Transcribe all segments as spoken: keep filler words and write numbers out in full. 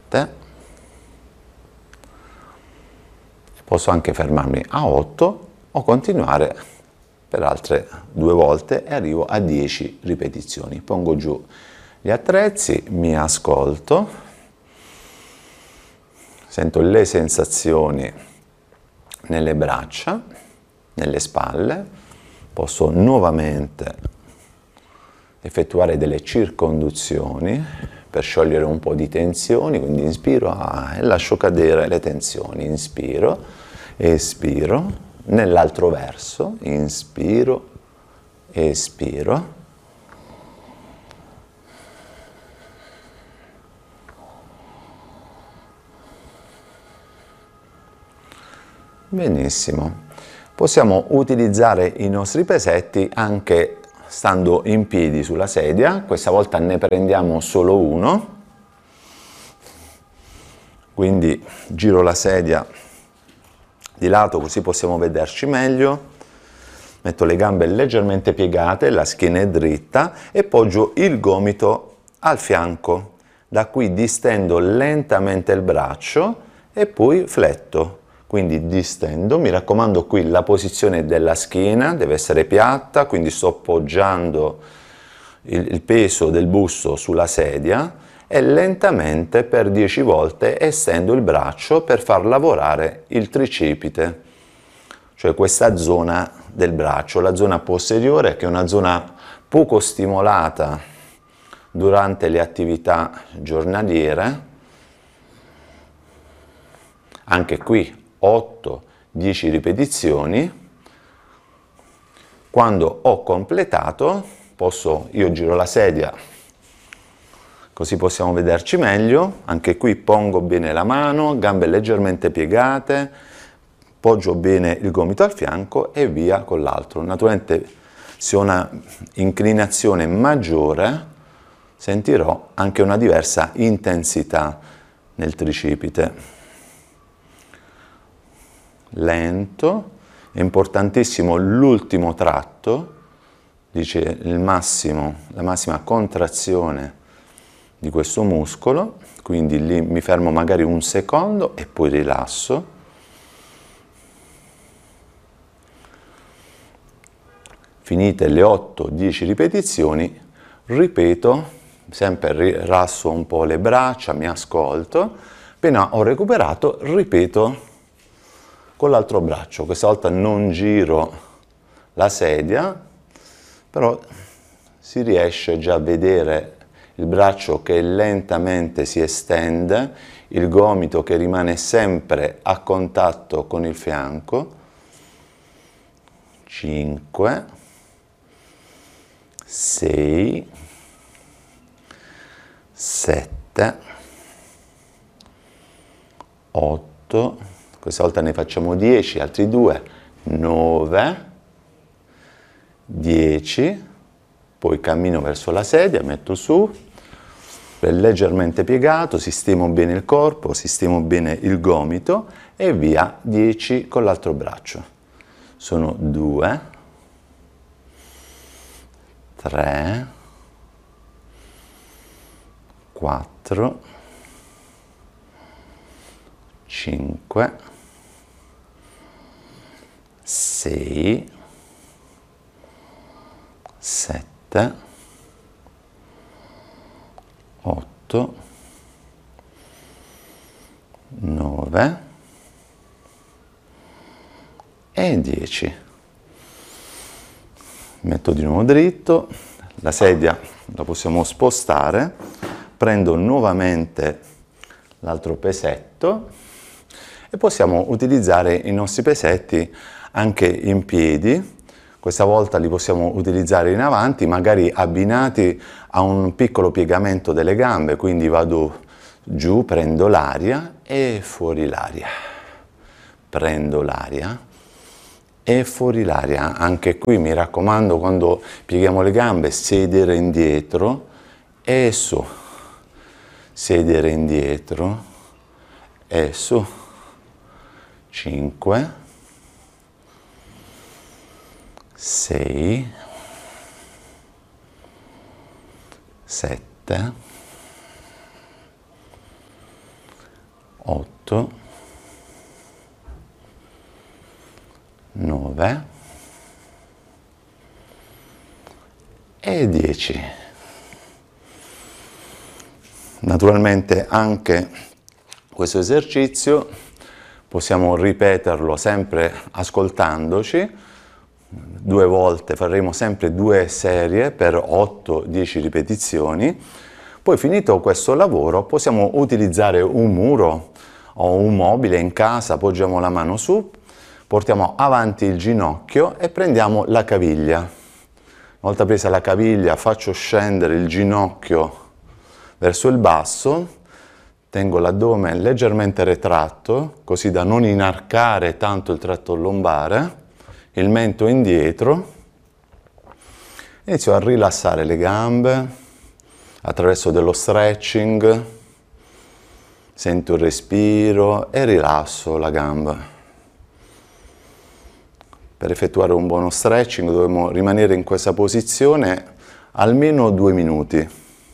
sette, posso anche fermarmi a otto o continuare per altre due volte e arrivo a dieci ripetizioni. Pongo giù gli attrezzi, mi ascolto, sento le sensazioni nelle braccia, nelle spalle, posso nuovamente effettuare delle circonduzioni per sciogliere un po' di tensioni, quindi inspiro ah, e lascio cadere le tensioni, inspiro, espiro, nell'altro verso, inspiro, espiro, benissimo. Possiamo utilizzare i nostri pesetti anche stando in piedi sulla sedia, questa volta ne prendiamo solo uno, quindi giro la sedia di lato così possiamo vederci meglio, metto le gambe leggermente piegate, la schiena è dritta e poggio il gomito al fianco, da qui distendo lentamente il braccio e poi fletto. Quindi distendo, mi raccomando qui la posizione della schiena deve essere piatta, quindi sto poggiando il, il peso del busto sulla sedia e lentamente per dieci volte estendo il braccio per far lavorare il tricipite, cioè questa zona del braccio, la zona posteriore che è una zona poco stimolata durante le attività giornaliere. Anche qui otto dieci ripetizioni, quando ho completato posso, io giro la sedia così possiamo vederci meglio, anche qui pongo bene la mano, gambe leggermente piegate, poggio bene il gomito al fianco e via con l'altro. Naturalmente se ho una inclinazione maggiore sentirò anche una diversa intensità nel tricipite. Lento, è importantissimo l'ultimo tratto, dice il massimo, la massima contrazione di questo muscolo, quindi lì mi fermo magari un secondo e poi rilasso. Finite le otto dieci ripetizioni, ripeto, sempre rilasso un po' le braccia, mi ascolto, appena ho recuperato ripeto con l'altro braccio, questa volta non giro la sedia, però si riesce già a vedere il braccio che lentamente si estende, il gomito che rimane sempre a contatto con il fianco. cinque, sei, sette, otto, questa volta ne facciamo dieci, altri due, nove, dieci, poi cammino verso la sedia, metto su, leggermente piegato, sistemo bene il corpo, sistemo bene il gomito e via, dieci con l'altro braccio. Sono due, tre, quattro, cinque, sei, sette, otto, nove e dieci. Metto di nuovo dritto, la sedia la possiamo spostare, prendo nuovamente l'altro pesetto e possiamo utilizzare i nostri pesetti anche in piedi. Questa volta li possiamo utilizzare in avanti, magari abbinati a un piccolo piegamento delle gambe, quindi vado giù, prendo l'aria e fuori l'aria. Prendo l'aria e fuori l'aria. Anche qui mi raccomando, quando pieghiamo le gambe, sedere indietro e su. Sedere indietro e su. cinque, sei, sette, otto, nove e dieci. Naturalmente anche questo esercizio possiamo ripeterlo sempre ascoltandoci, due volte, faremo sempre due serie per otto dieci ripetizioni. Poi finito questo lavoro possiamo utilizzare un muro o un mobile in casa, appoggiamo la mano su, portiamo avanti il ginocchio e prendiamo la caviglia. Una volta presa la caviglia faccio scendere il ginocchio verso il basso, tengo l'addome leggermente retratto, così da non inarcare tanto il tratto lombare, il mento indietro, inizio a rilassare le gambe attraverso dello stretching, sento il respiro e rilasso la gamba. Per effettuare un buono stretching dobbiamo rimanere in questa posizione almeno due minuti.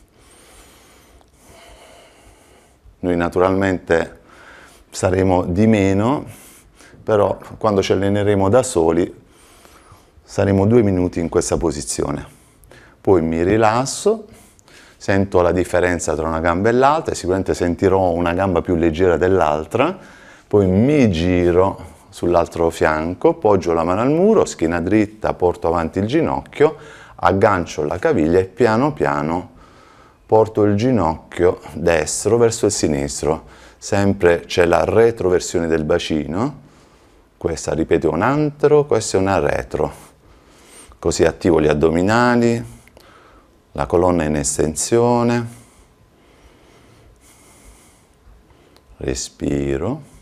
Noi naturalmente saremo di meno, però quando ci alleneremo da soli saremo due minuti in questa posizione. Poi mi rilasso, sento la differenza tra una gamba e l'altra, e sicuramente sentirò una gamba più leggera dell'altra, poi mi giro sull'altro fianco, poggio la mano al muro, schiena dritta, porto avanti il ginocchio, aggancio la caviglia e piano piano porto il ginocchio destro verso il sinistro. Sempre c'è la retroversione del bacino, questa ripeto un antero, questo è una retro. Così attivo gli addominali, la colonna in estensione, respiro.